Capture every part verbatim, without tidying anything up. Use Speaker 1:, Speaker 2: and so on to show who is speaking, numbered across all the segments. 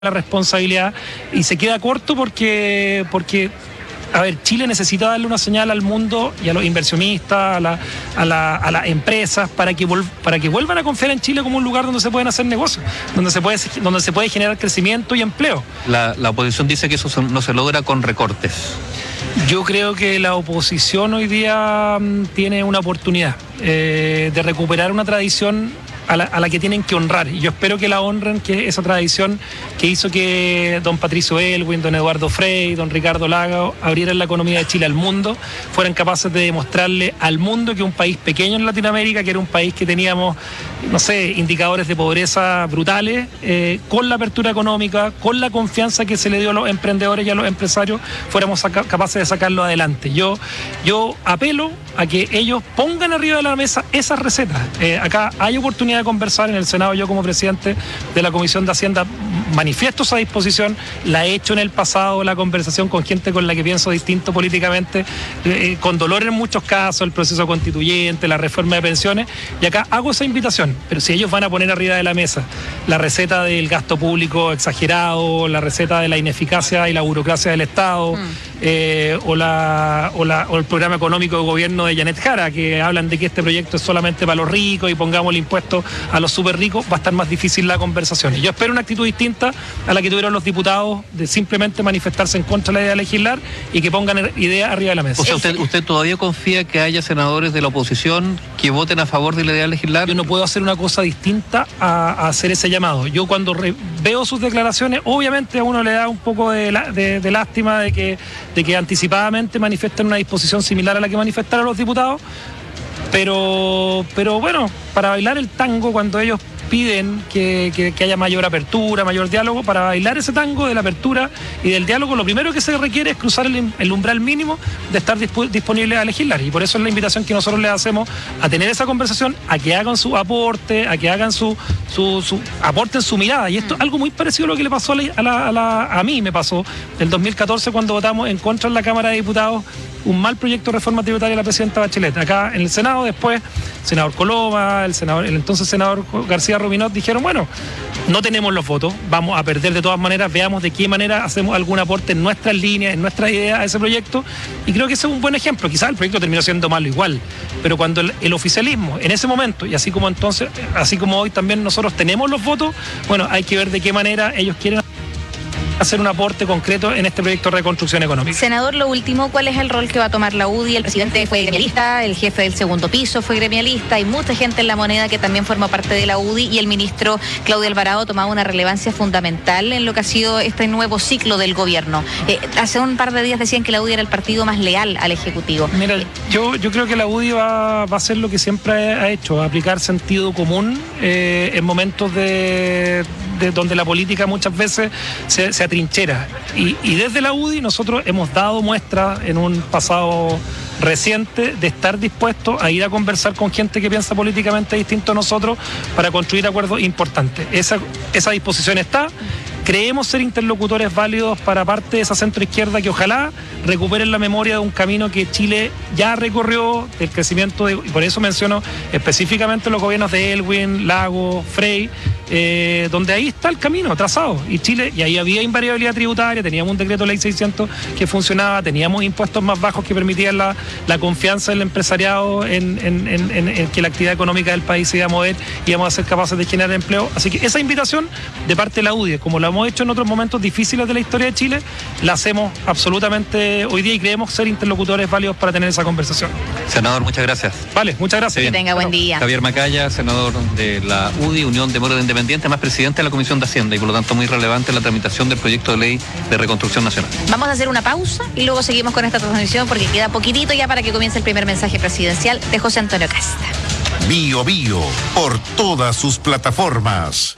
Speaker 1: la responsabilidad y se queda corto porque, porque a ver, Chile necesita darle una señal al mundo y a los inversionistas, a, la, a, la, a las empresas, para que, vol, para que vuelvan a confiar en Chile como un lugar donde se pueden hacer negocios, donde se puede, donde se puede generar crecimiento y empleo.
Speaker 2: La, la oposición dice que eso no se logra con recortes.
Speaker 1: Yo creo que la oposición hoy día um, tiene una oportunidad eh, de recuperar una tradición A la, a la que tienen que honrar, y yo espero que la honren, que esa tradición que hizo que don Patricio Aylwin, don Eduardo Frei, don Ricardo Lagos abrieran la economía de Chile al mundo, fueran capaces de demostrarle al mundo que un país pequeño en Latinoamérica, que era un país que teníamos, no sé, indicadores de pobreza brutales, eh, con la apertura económica, con la confianza que se le dio a los emprendedores y a los empresarios, fuéramos saca, capaces de sacarlo adelante. Yo, yo apelo a que ellos pongan arriba de la mesa esas recetas. Eh, acá hay oportunidad de conversar en el Senado. Yo, como presidente de la Comisión de Hacienda, manifiesto esa disposición. La he hecho en el pasado, la conversación con gente con la que pienso distinto políticamente, eh, con dolor en muchos casos, el proceso constituyente, la reforma de pensiones, y acá hago esa invitación. Pero si ellos van a poner arriba de la mesa la receta del gasto público exagerado, la receta de la ineficacia y la burocracia del Estado, mm. eh, o, la, o, la, o el programa económico de gobierno de Janet Jara, que hablan de que este proyecto es solamente para los ricos y pongamos el impuesto a los súper ricos, va a estar más difícil la conversación. Y yo espero una actitud distinta a la que tuvieron los diputados, de simplemente manifestarse en contra de la idea de legislar y que pongan ideas arriba de la mesa.
Speaker 2: O sea, ¿usted, usted todavía confía que haya senadores de la oposición que voten a favor de la idea de legislar?
Speaker 1: Yo no puedo hacer una cosa distinta a, a hacer ese llamado. Yo cuando re, veo sus declaraciones, obviamente a uno le da un poco de, la, de, de lástima de que, de que anticipadamente manifiesten una disposición similar a la que manifestaron los diputados. Pero, pero bueno, para bailar el tango, cuando ellos piden que, que, que haya mayor apertura, mayor diálogo, para bailar ese tango de la apertura y del diálogo, lo primero que se requiere es cruzar el, el umbral mínimo de estar dispu- disponible a legislar. Y por eso es la invitación que nosotros les hacemos a tener esa conversación, a que hagan su aporte, a que hagan su, su, su aporten su mirada. Y esto es algo muy parecido a lo que le pasó a, la, a, la, a, la, a mí, me pasó el dos mil catorce cuando votamos en contra en la Cámara de Diputados un mal proyecto de reforma tributaria de la presidenta Bachelet. Acá en el Senado después, el senador Coloma, el senador, el entonces senador García Rubinot dijeron, bueno, no tenemos los votos, vamos a perder de todas maneras, veamos de qué manera hacemos algún aporte en nuestras líneas, en nuestras ideas a ese proyecto, y creo que ese es un buen ejemplo. Quizás el proyecto terminó siendo malo igual, pero cuando el, el oficialismo en ese momento, y así como entonces, así como hoy también nosotros tenemos los votos, bueno, hay que ver de qué manera ellos quieren hacer un aporte concreto en este proyecto de reconstrucción económica.
Speaker 3: Senador, lo último, ¿cuál es el rol que va a tomar la U D I? El presidente fue gremialista, el jefe del segundo piso fue gremialista, hay mucha gente en La Moneda que también forma parte de la U D I, y el ministro Claudio Alvarado tomaba una relevancia fundamental en lo que ha sido este nuevo ciclo del gobierno. Eh, hace un par de días decían que la U D I era el partido más leal al Ejecutivo.
Speaker 1: Mira, yo, yo creo que la U D I va, va a hacer lo que siempre ha hecho, aplicar sentido común eh, en momentos de, de donde la política muchas veces se, se trinchera. Y, y desde la U D I nosotros hemos dado muestra en un pasado reciente de estar dispuestos a ir a conversar con gente que piensa políticamente distinto a nosotros para construir acuerdos importantes. Esa, esa disposición está. Creemos ser interlocutores válidos para parte de esa centroizquierda que ojalá recuperen la memoria de un camino que Chile ya recorrió, del crecimiento de, y por eso menciono específicamente los gobiernos de Aylwin, Lagos, Frei, eh, donde ahí está el camino trazado. Y Chile, y ahí había invariabilidad tributaria, teníamos un decreto ley seiscientos que funcionaba, teníamos impuestos más bajos que permitían la, la confianza del empresariado en, en, en, en, en que la actividad económica del país se iba a mover y íbamos a ser capaces de generar empleo. Así que esa invitación de parte de la U D I, como la hemos hecho en otros momentos difíciles de la historia de Chile, la hacemos absolutamente hoy día y creemos ser interlocutores válidos para tener esa conversación.
Speaker 2: Senador, muchas gracias.
Speaker 1: Vale, muchas gracias.
Speaker 3: Que tenga buen día.
Speaker 2: Javier Macaya, senador de la U D I, Unión Demócrata Independiente, más presidente de la Comisión de Hacienda y por lo tanto muy relevante en la tramitación del proyecto de ley de reconstrucción nacional.
Speaker 3: Vamos a hacer una pausa y luego seguimos con esta transmisión porque queda poquitito ya para que comience el primer mensaje presidencial de José Antonio Casta.
Speaker 4: Bio Bio, por todas sus plataformas.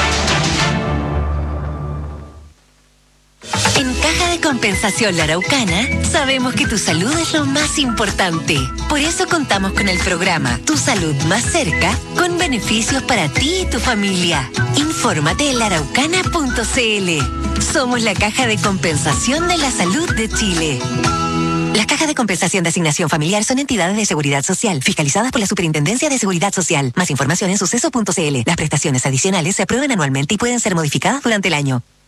Speaker 5: En Caja de Compensación La Araucana, sabemos que tu salud es lo más importante. Por eso contamos con el programa Tu Salud Más Cerca, con beneficios para ti y tu familia. Infórmate en la araucana punto c l. Somos la Caja de Compensación de la Salud de Chile. Las cajas de compensación de asignación familiar son entidades de seguridad social, fiscalizadas por la Superintendencia de Seguridad Social. Más información en suceso punto c l. Las prestaciones adicionales se aprueban anualmente y pueden ser modificadas durante el año.